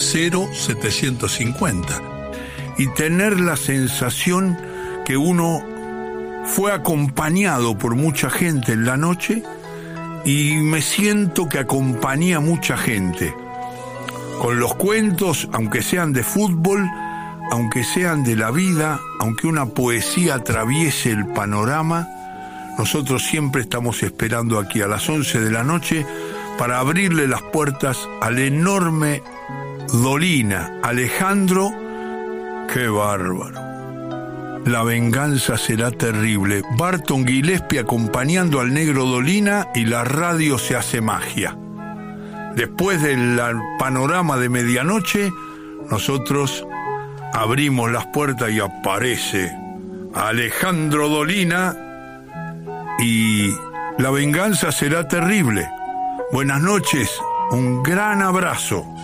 0750 y tener la sensación que uno fue acompañado por mucha gente en la noche y me siento que acompañé a mucha gente con los cuentos, aunque sean de fútbol, aunque sean de la vida, aunque una poesía atraviese el panorama. Nosotros siempre estamos esperando aquí a las 11 de la noche para abrirle las puertas al enorme Dolina. Alejandro, qué bárbaro. La venganza será terrible. Barton Gillespie acompañando al negro Dolina y la radio se hace magia. Después del panorama de medianoche, nosotros abrimos las puertas y aparece Alejandro Dolina y la venganza será terrible. Buenas noches, un gran abrazo.